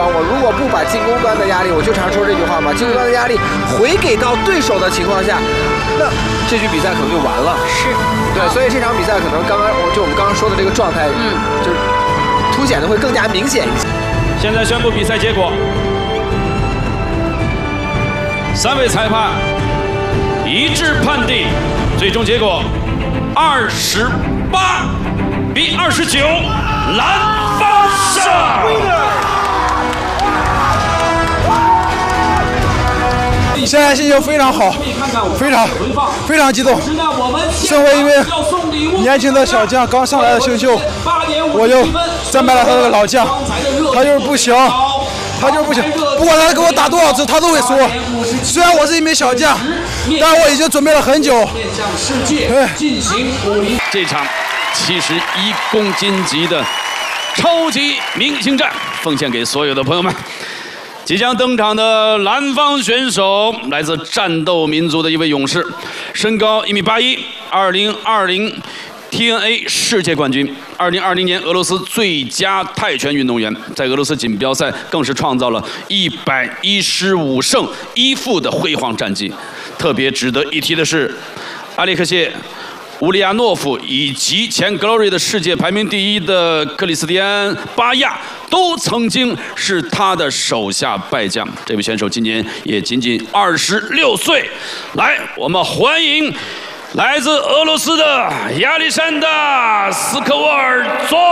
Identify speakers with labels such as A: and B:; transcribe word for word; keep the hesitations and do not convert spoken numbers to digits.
A: 方，我如果不把进攻端的压力，我就常说这句话嘛，进攻端的压力回给到对手的情况下，那这局比赛可能就完了。
B: 是，
A: 对，所以这场比赛可能刚刚就我们刚刚说的这个状态，嗯，就是凸显的会更加明显一些。
C: 现在宣布比赛结果，三位裁判一致判定，最终结果二十八比二十九，蓝方胜。
D: 现在心情非常好，非常非常激动。身为一名年轻的小将，刚上来的新秀，我就战败了他的老将，他就是不行，他就是不行。不管他给我打多少次，他都会输。虽然我是一名小将，但我已经准备了很久。对，
C: 这场七十一公斤级的超级明星战，奉献给所有的朋友们。即将登场的蓝方选手来自战斗民族的一位勇士，身高一米八一，二零二零 T N A 世界冠军，二零二零年俄罗斯最佳泰拳运动员，在俄罗斯锦标赛更是创造了一百一十五胜一负的辉煌战绩。特别值得一提的是，阿列克谢·乌利亚诺夫以及前 Glory 的世界排名第一的克里斯蒂安·巴亚都曾经是他的手下败将。这位选手今年也仅仅二十六岁。来，我们欢迎来自俄罗斯的亚历山大·斯科沃尔佐。